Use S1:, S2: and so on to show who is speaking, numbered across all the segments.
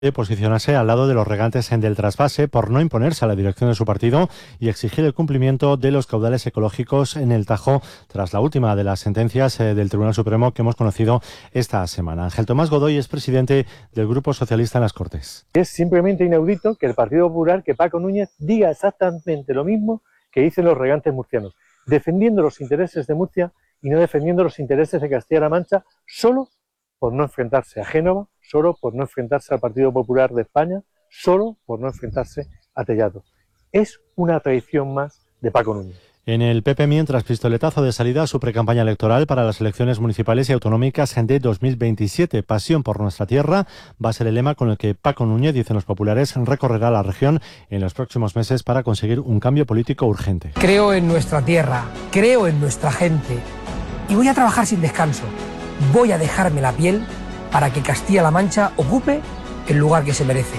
S1: de posicionarse al lado de los regantes del trasvase por no imponerse a la dirección de su partido y exigir el cumplimiento de los caudales ecológicos en el Tajo tras la última de las sentencias del Tribunal Supremo que hemos conocido esta semana. Ángel Tomás Godoy es presidente del Grupo Socialista en las Cortes.
S2: Es simplemente inaudito que el Partido Popular, que Paco Núñez diga exactamente lo mismo que dicen los regantes murcianos, defendiendo los intereses de Murcia y no defendiendo los intereses de Castilla-La Mancha, solo por no enfrentarse a Génova, solo por no enfrentarse al Partido Popular de España, solo por no enfrentarse a Tellado. Es una traición más de Paco Núñez.
S1: En el PP, mientras, pistoletazo de salida a su precampaña electoral para las elecciones municipales y autonómicas de 2027. Pasión por nuestra tierra va a ser el lema con el que Paco Núñez, dicen los populares, recorrerá la región en los próximos meses para conseguir un cambio político urgente.
S3: Creo en nuestra tierra, creo en nuestra gente y voy a trabajar sin descanso. Voy a dejarme la piel para que Castilla-La Mancha ocupe el lugar que se merece.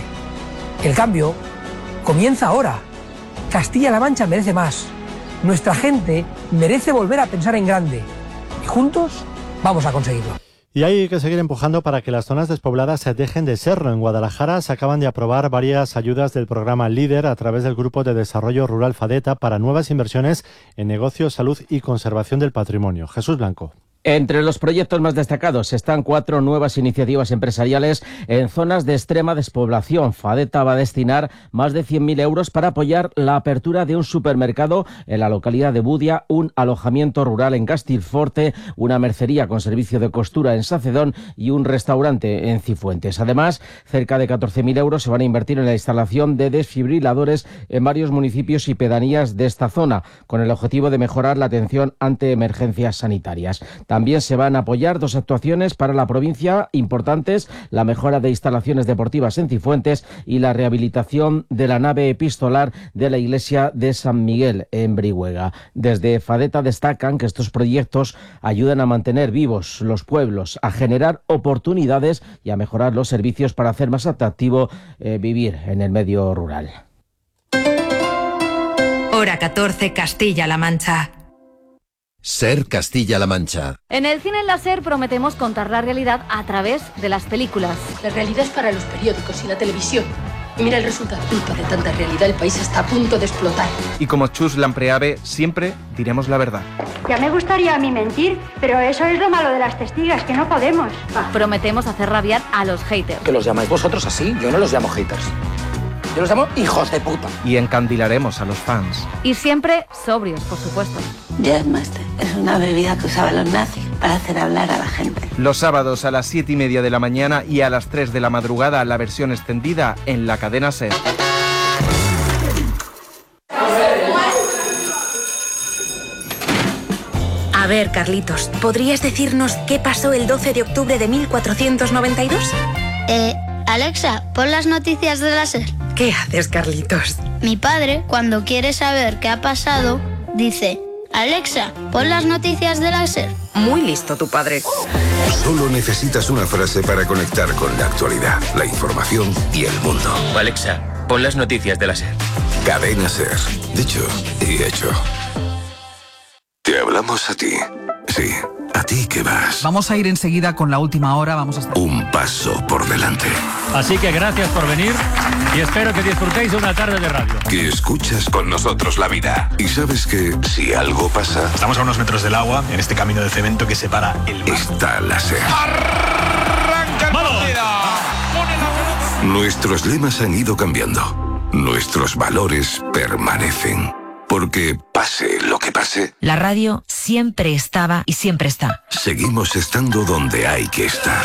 S3: El cambio comienza ahora. Castilla-La Mancha merece más. Nuestra gente merece volver a pensar en grande. Y juntos vamos a conseguirlo.
S1: Y hay que seguir empujando para que las zonas despobladas se dejen de serlo. En Guadalajara se acaban de aprobar varias ayudas del programa LEADER a través del Grupo de Desarrollo Rural FADETA para nuevas inversiones en negocios, salud y conservación del patrimonio. Jesús Blanco.
S4: Entre los proyectos más destacados están 4 nuevas iniciativas empresariales en zonas de extrema despoblación. FADETA va a destinar más de 100.000 euros para apoyar la apertura de un supermercado en la localidad de Budia, un alojamiento rural en Castilforte, una mercería con servicio de costura en Sacedón y un restaurante en Cifuentes. Además, cerca de 14.000 euros se van a invertir en la instalación de desfibriladores en varios municipios y pedanías de esta zona, con el objetivo de mejorar la atención ante emergencias sanitarias. También se van a apoyar 2 actuaciones para la provincia importantes, la mejora de instalaciones deportivas en Cifuentes y la rehabilitación de la nave epistolar de la iglesia de San Miguel en Brihuega. Desde FADETA destacan que estos proyectos ayudan a mantener vivos los pueblos, a generar oportunidades y a mejorar los servicios para hacer más atractivo vivir en el medio rural.
S5: Hora 14, Castilla-La Mancha.
S6: Ser Castilla-La Mancha.
S7: En el cine láser prometemos contar la realidad a través de las películas.
S8: La realidad es para los periódicos y la televisión. Y mira el resultado. Culpa de tanta realidad, el país está a punto de explotar.
S9: Y como Chus Lampreave, siempre diremos la verdad.
S10: Ya me gustaría a mí mentir, pero eso es lo malo de las testigas, que no podemos.
S7: Prometemos hacer rabiar a los haters.
S11: ¿Que los llamáis vosotros así? Yo no los llamo haters. Yo los llamo hijos de puta.
S9: Y encandilaremos a los fans.
S7: Y siempre sobrios, por supuesto.
S12: Jazzmaster es una bebida que usaban los nazis para hacer hablar a la gente.
S9: Los sábados a las 7:30 de la mañana y a las 3 de la madrugada la versión extendida en la cadena SER.
S5: A ver, Carlitos, ¿podrías decirnos qué pasó el 12 de octubre de 1492?
S13: Alexa, pon las noticias de la SER.
S5: ¿Qué haces, Carlitos?
S13: Mi padre, cuando quiere saber qué ha pasado, dice: Alexa, pon las noticias de la SER.
S5: Muy listo tu padre.
S14: Solo necesitas una frase para conectar con la actualidad, la información y el mundo.
S15: Alexa, pon las noticias de la SER.
S14: Cadena SER. Dicho y hecho. Te hablamos a ti. Sí, a ti que vas.
S16: Vamos a ir enseguida con la última hora. Vamos a estar
S14: un paso por delante.
S17: Así que gracias por venir y espero que disfrutéis de una tarde de radio.
S14: Que escuchas con nosotros la vida. Y sabes que si algo pasa...
S18: Estamos a unos metros del agua, en este camino de cemento que separa el mar.
S14: Está la SER.
S18: ¡Arranca el partido!
S14: Nuestros lemas han ido cambiando. Nuestros valores permanecen. Porque pase lo que pase,
S5: la radio siempre estaba y siempre está.
S14: Seguimos estando donde hay que estar.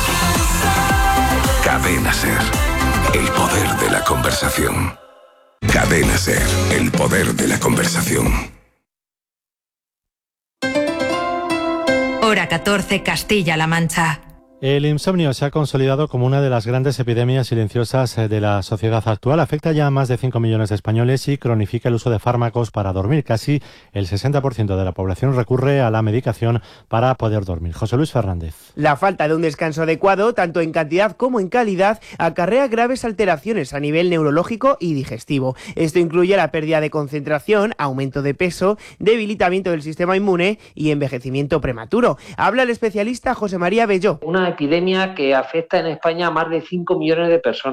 S14: Cadena SER, el poder de la conversación. Cadena SER, el poder de la conversación.
S5: Hora 14, Castilla-La Mancha.
S1: El insomnio se ha consolidado como una de las grandes epidemias silenciosas de la sociedad actual. Afecta ya a más de 5 millones de españoles y cronifica el uso de fármacos para dormir. Casi el 60% de la población recurre a la medicación para poder dormir. José Luis Fernández.
S19: La falta de un descanso adecuado, tanto en cantidad como en calidad, acarrea graves alteraciones a nivel neurológico y digestivo. Esto incluye la pérdida de concentración, aumento de peso, debilitamiento del sistema inmune y envejecimiento prematuro. Habla el especialista José María Belló.
S20: Una epidemia que afecta en España a más de 5 millones de personas.